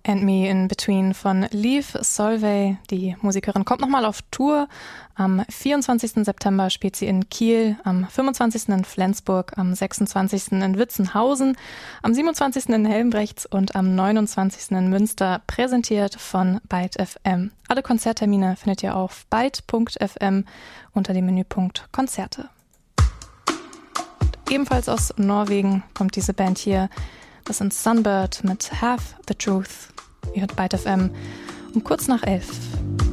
And Me in Between von Liv Solveig. Die Musikerin kommt nochmal auf Tour. Am 24. September spielt sie in Kiel, am 25. in Flensburg, am 26. in Witzenhausen, am 27. in Helmbrechts und am 29. in Münster, präsentiert von Byte FM. Alle Konzerttermine findet ihr auf byte.fm unter dem Menüpunkt Konzerte. Und ebenfalls aus Norwegen kommt diese Band hier. Das sind Sunbird mit Half the Truth. Ihr hört Byte FM um kurz nach 11.